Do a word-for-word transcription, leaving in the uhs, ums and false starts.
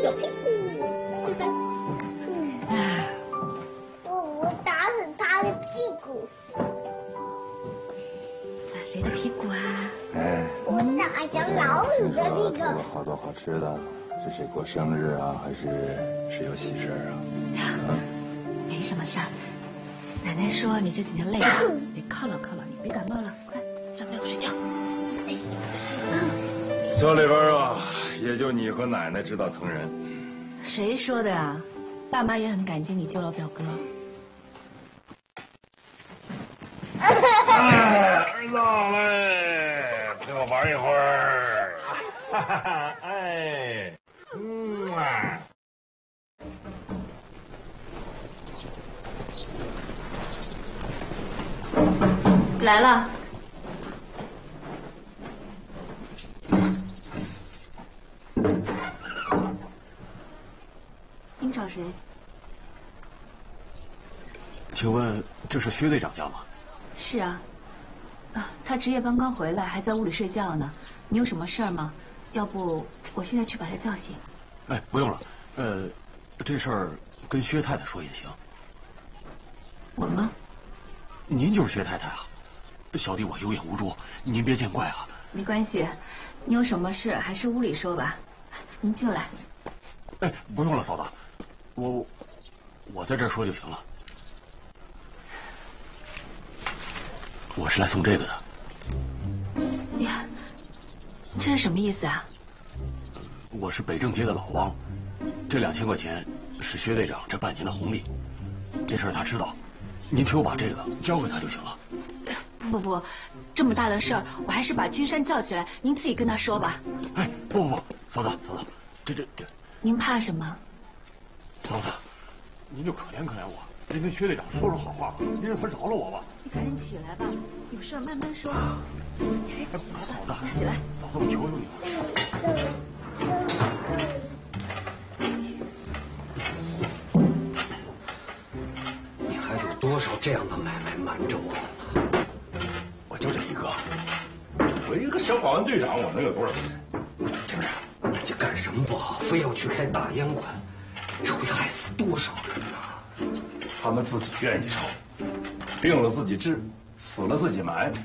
去吧。哎，我我打死他的屁股。 打谁的屁股啊？ 哎，我打小老鼠的屁股。 做了好多好吃的，是谁过生日啊？还是谁有喜事啊？ 呀，没什么事儿。奶奶说你这几天累了，得犒劳犒劳你，别感冒了，快上被窝睡觉。 这里边啊，也就你和奶奶知道疼人。 谁说的啊？爸妈也很感激你救了表哥。 哎，儿子来，陪我玩一会儿。哎，嗯啊。 来了。您找谁？ 请问这是薛队长家吗？ 是啊，啊，他值夜班刚回来，还在屋里睡觉呢。你有什么事儿吗？要不我现在去把他叫醒。 哎，不用了，呃，这事儿跟薛太太说也行。 我吗？ 您就是薛太太啊，小弟我有眼无珠，您别见怪啊。 没关系，你有什么事还是屋里说吧。您进来。 哎，不用了，嫂子，我我在这儿说就行了。我是来送这个的。 呀，这是什么意思啊？ 我是北正街的老王，这两千块钱是薛队长这半年的红利，这事儿他知道，您替我把这个交给他就行了。 不不不，这么大的事儿，我还是把君山叫起来，您自己跟他说吧。 哎，不不不，嫂子嫂子，这这这， 您怕什么？ 嫂子，您就可怜可怜我，您跟薛队长说说好话吧，您让他饶了我吧。 你赶紧起来吧，有事慢慢说。你快起来吧， 嫂子， 起来， 嫂子，我求求你了。 你还有多少这样的买卖瞒着我？ 我就这一个，我一个小保安队长，我能有多少钱？ 是不是？你这干什么不好，非要去开大烟馆，这会害死多少人呐？ 他们自己愿意抽，病了自己治，死了自己埋。